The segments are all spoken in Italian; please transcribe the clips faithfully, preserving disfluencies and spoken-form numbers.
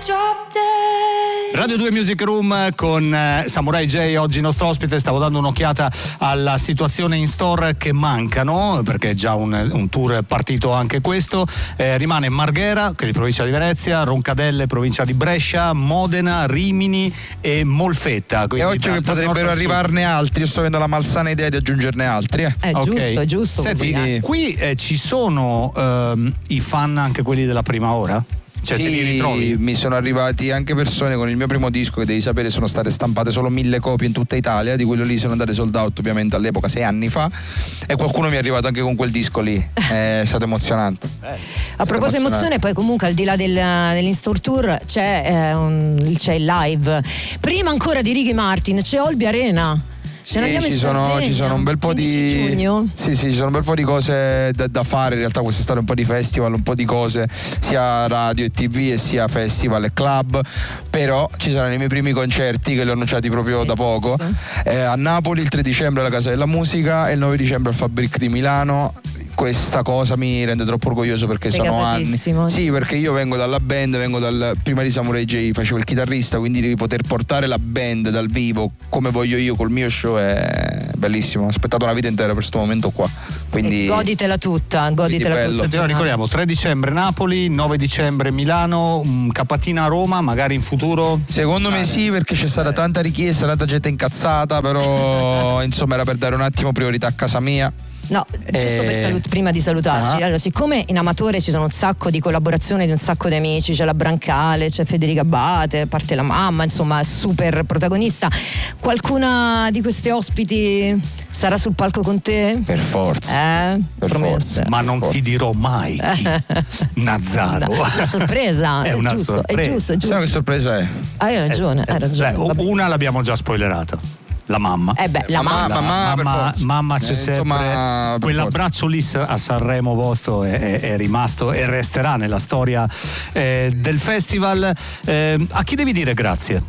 drop dead. Radio due Music Room con eh, Samurai J, oggi nostro ospite. Stavo dando un'occhiata alla situazione in store che mancano, perché è già un, un tour partito anche questo. Eh, rimane Marghera, che è di provincia di Venezia, Roncadelle, provincia di Brescia, Modena, Rimini e Molfetta. E occhio che potrebbero arrivarne altri. Io sto avendo la malsana idea di aggiungerne altri. Eh. È Ok. giusto, è giusto. Senti, così. eh, qui eh, ci sono ehm, i fan, anche quelli della prima ora? Cioè, te li Sì, ritrovi? mi sono arrivati anche persone con il mio primo disco, che devi sapere sono state stampate solo mille copie in tutta Italia, di quello lì sono andate sold out ovviamente all'epoca, sei anni fa, e qualcuno mi è arrivato anche con quel disco lì. È stato emozionante. A proposito di emozione, poi comunque al di là del, dell'in-store tour c'è, eh, un, c'è il live. Prima ancora di Ricky Martin c'è Olby Arena. Sì, ci sono, ci sono un bel po' di giugno. Sì, sì, ci sono un bel po' di cose da, da fare. In realtà quest'estate un po' di festival, un po' di cose, sia radio e tivù e sia festival e club. Però ci saranno i miei primi concerti che li ho annunciati proprio È da poco. giusto. Eh, a Napoli il tre dicembre alla Casa della Musica e il nove dicembre al Fabric di Milano. Questa cosa mi rende troppo orgoglioso perché Sei sono anni. gasatissimo. Sì, perché io vengo dalla band, vengo dal prima di Samurai J, facevo il chitarrista, quindi devi poter portare la band dal vivo come voglio io col mio show è bellissimo. Ho aspettato una vita intera per questo momento qua. Quindi E goditela tutta, goditela bello. tutta. Ce la ricordiamo, tre dicembre Napoli, nove dicembre Milano, um, Capatina a Roma, magari in futuro? secondo me sì, perché c'è stata tanta richiesta, tanta gente incazzata, però insomma era per dare un attimo priorità a casa mia. No, giusto Eh, per salut- prima di salutarci. ah. Allora, siccome in Amatore ci sono un sacco di collaborazioni di un sacco di amici, c'è la Brancale, c'è Federica Abate, a parte la mamma, insomma, super protagonista. Qualcuna di questi ospiti sarà sul palco con te? Per forza. Eh? Per Promessa. forza. Ma non ti dirò mai chi. Nazzaro. No, una sorpresa, È è, una giusto, sorpresa. è giusto, è Sai giusto. che sorpresa è? Hai ragione, hai ragione. Beh, vabbè. una l'abbiamo già spoilerata. La mamma. Eh beh, la mamma- mamma. mamma, per mamma, forza. mamma c'è Eh, sempre. insomma, per Quell'abbraccio lì a Sanremo vostro è, è- è rimasto e resterà nella storia eh, del festival. Eh, a chi devi dire grazie?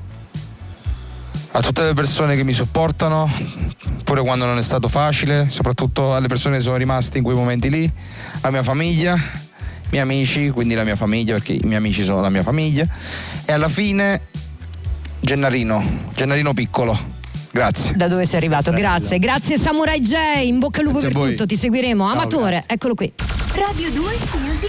A tutte le persone che mi supportano, pure quando non è stato facile, soprattutto alle persone che sono rimaste in quei momenti lì, la mia famiglia, i miei amici, quindi la mia famiglia, perché i miei amici sono la mia famiglia, e alla fine Gennarino, Gennarino piccolo. Grazie. Da dove sei arrivato? Grazie, grazie Samurai J, in bocca al lupo Grazie per a voi. tutto, ti seguiremo. Ciao, Amatore, grazie. eccolo qui. Radio due Music